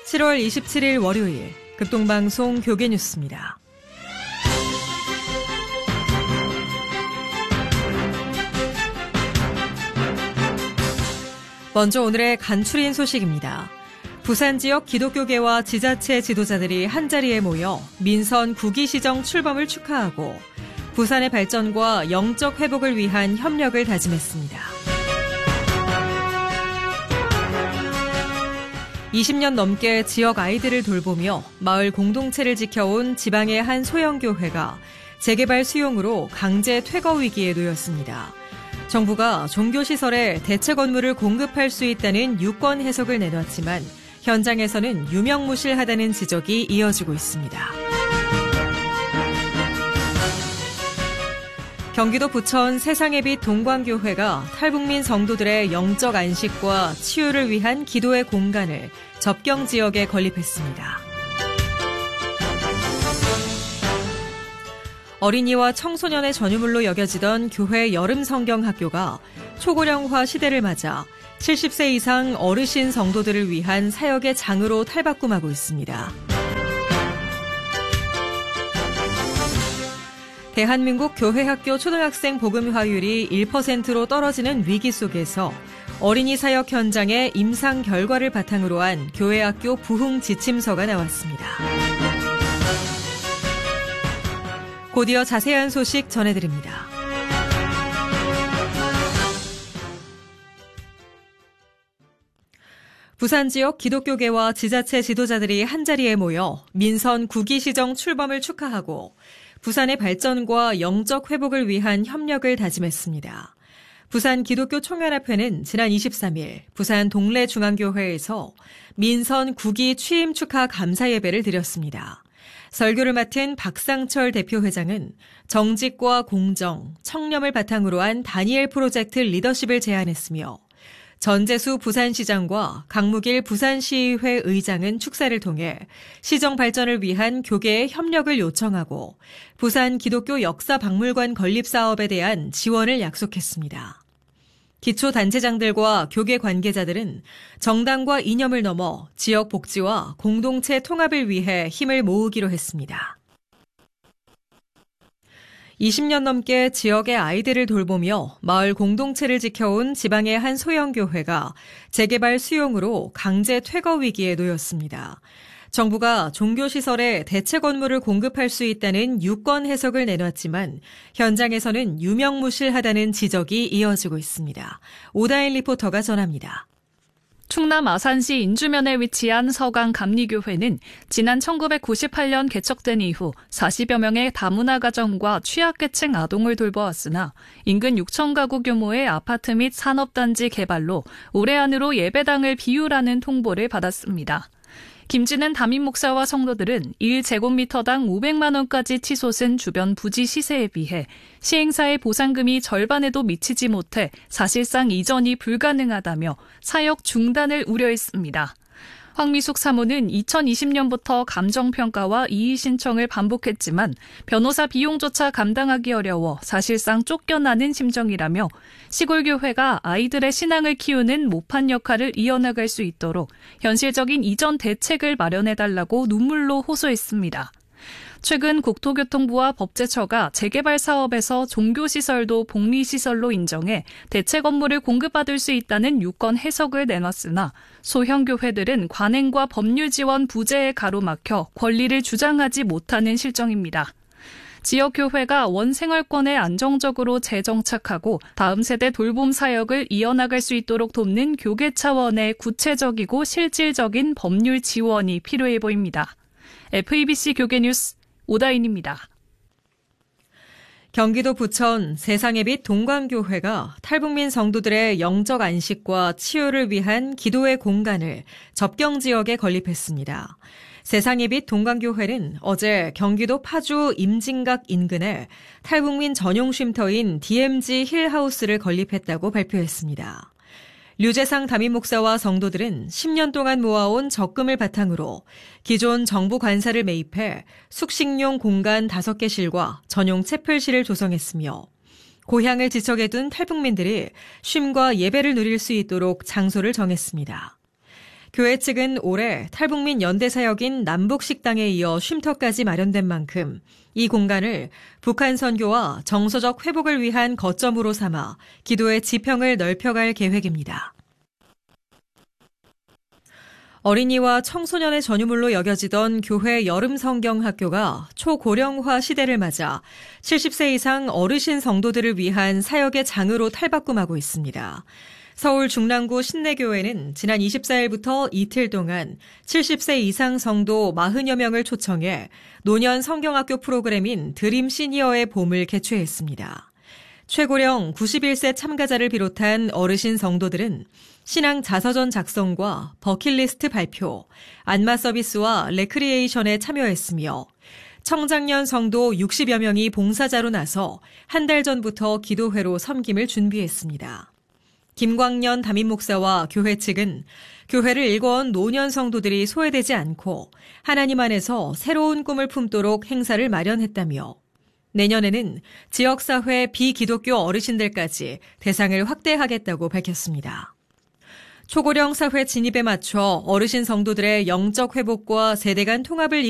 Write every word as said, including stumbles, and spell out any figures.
칠월 이십칠일 월요일 극동방송 교계뉴스입니다. 먼저 오늘의 간추린 소식입니다. 부산 지역 기독교계와 지자체 지도자들이 한자리에 모여 민선 구 기 시정 출범을 축하하고 부산의 발전과 영적 회복을 위한 협력을 다짐했습니다. 이십 년 넘게 지역 아이들을 돌보며 마을 공동체를 지켜온 지방의 한 소형교회가 재개발 수용으로 강제 퇴거 위기에 놓였습니다. 정부가 종교시설에 대체 건물을 공급할 수 있다는 유권 해석을 내놨지만 현장에서는 유명무실하다는 지적이 이어지고 있습니다. 경기도 부천 세상의 빛 동광교회가 탈북민 성도들의 영적 안식과 치유를 위한 기도의 공간을 접경 지역에 건립했습니다. 어린이와 청소년의 전유물로 여겨지던 교회 여름 성경 학교가 초고령화 시대를 맞아 칠십 세 이상 어르신 성도들을 위한 사역의 장으로 탈바꿈하고 있습니다. 대한민국 교회학교 초등학생 복음화율이 일 퍼센트로 떨어지는 위기 속에서 어린이 사역 현장의 임상 결과를 바탕으로 한 교회학교 부흥 지침서가 나왔습니다. 곧이어 자세한 소식 전해드립니다. 부산 지역 기독교계와 지자체 지도자들이 한자리에 모여 민선 구 기 시정 출범을 축하하고 부산의 발전과 영적 회복을 위한 협력을 다짐했습니다. 부산 기독교 총연합회는 지난 이십삼일 부산 동래중앙교회에서 민선 구 기 취임 축하 감사 예배를 드렸습니다. 설교를 맡은 박상철 대표회장은 정직과 공정, 청렴을 바탕으로 한 다니엘 프로젝트 리더십을 제안했으며 전재수 부산시장과 강무길 부산시의회 의장은 축사를 통해 시정 발전을 위한 교계의 협력을 요청하고 부산 기독교 역사박물관 건립 사업에 대한 지원을 약속했습니다. 기초단체장들과 교계 관계자들은 정당과 이념을 넘어 지역 복지와 공동체 통합을 위해 힘을 모으기로 했습니다. 이십 년 넘게 지역의 아이들을 돌보며 마을 공동체를 지켜온 지방의 한 소형교회가 재개발 수용으로 강제 퇴거 위기에 놓였습니다. 정부가 종교시설에 대체 건물을 공급할 수 있다는 유권 해석을 내놨지만 현장에서는 유명무실하다는 지적이 이어지고 있습니다. 오다인 리포터가 전합니다. 충남 아산시 인주면에 위치한 서강 감리교회는 지난 천구백구십팔 년 개척된 이후 사십여 명의 다문화 가정과 취약계층 아동을 돌보았으나 인근 육천 가구 규모의 아파트 및 산업단지 개발로 올해 안으로 예배당을 비우라는 통보를 받았습니다. 김진은 담임 목사와 성도들은 일 제곱미터당 오백만 원까지 치솟은 주변 부지 시세에 비해 시행사의 보상금이 절반에도 미치지 못해 사실상 이전이 불가능하다며 사역 중단을 우려했습니다. 황미숙 사무는 이천이십 년부터 감정평가와 이의 신청을 반복했지만 변호사 비용조차 감당하기 어려워 사실상 쫓겨나는 심정이라며 시골교회가 아이들의 신앙을 키우는 모판 역할을 이어나갈 수 있도록 현실적인 이전 대책을 마련해달라고 눈물로 호소했습니다. 최근 국토교통부와 법제처가 재개발 사업에서 종교시설도 복리시설로 인정해 대체 건물을 공급받을 수 있다는 유권 해석을 내놨으나 소형교회들은 관행과 법률 지원 부재에 가로막혀 권리를 주장하지 못하는 실정입니다. 지역교회가 원생활권에 안정적으로 재정착하고 다음 세대 돌봄 사역을 이어나갈 수 있도록 돕는 교계 차원의 구체적이고 실질적인 법률 지원이 필요해 보입니다. 에프이비씨 교계뉴스 오다인입니다. 경기도 부천 세상의 빛 동광교회가 탈북민 성도들의 영적 안식과 치유를 위한 기도의 공간을 접경 지역에 건립했습니다. 세상의 빛 동광교회는 어제 경기도 파주 임진각 인근에 탈북민 전용 쉼터인 디엠지 힐하우스를 건립했다고 발표했습니다. 류재상 담임 목사와 성도들은 십 년 동안 모아온 적금을 바탕으로 기존 정부 관사를 매입해 숙식용 공간 다섯 개실과 전용 채플실을 조성했으며 고향을 지척에 둔 탈북민들이 쉼과 예배를 누릴 수 있도록 장소를 정했습니다. 교회 측은 올해 탈북민 연대사역인 남북식당에 이어 쉼터까지 마련된 만큼 이 공간을 북한 선교와 정서적 회복을 위한 거점으로 삼아 기도의 지평을 넓혀갈 계획입니다. 어린이와 청소년의 전유물로 여겨지던 교회 여름 성경학교가 초고령화 시대를 맞아 칠십 세 이상 어르신 성도들을 위한 사역의 장으로 탈바꿈하고 있습니다. 서울 중랑구 신내교회는 지난 이십사일부터 이틀 동안 칠십 세 이상 성도 사십여 명을 초청해 노년 성경학교 프로그램인 드림 시니어의 봄을 개최했습니다. 최고령 구십일 세 참가자를 비롯한 어르신 성도들은 신앙 자서전 작성과 버킷리스트 발표, 안마 서비스와 레크리에이션에 참여했으며 청장년 성도 육십여 명이 봉사자로 나서 한 달 전부터 기도회로 섬김을 준비했습니다. 김광년 담임 목사와 교회 측은 교회를 일궈온 노년 성도들이 소외되지 않고 하나님 안에서 새로운 꿈을 품도록 행사를 마련했다며 내년에는 지역사회 비기독교 어르신들까지 대상을 확대하겠다고 밝혔습니다. 초고령 사회 진입에 맞춰 어르신 성도들의 영적 회복과 세대 간 통합을